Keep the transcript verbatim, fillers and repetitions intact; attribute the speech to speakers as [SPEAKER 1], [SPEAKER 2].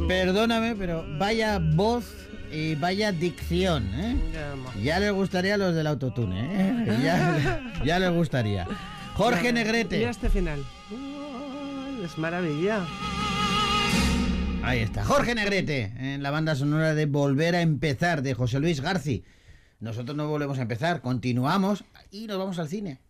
[SPEAKER 1] Perdóname, pero vaya voz y vaya dicción, ¿eh? Ya les gustaría a los del autotune, ¿eh? Ya, ya les gustaría. Jorge Negrete.
[SPEAKER 2] Mira este final. Uh, es maravilla.
[SPEAKER 1] Ahí está, Jorge Negrete, en la banda sonora de Volver a Empezar, de José Luis García. Nosotros no volvemos a empezar, continuamos y nos vamos al cine.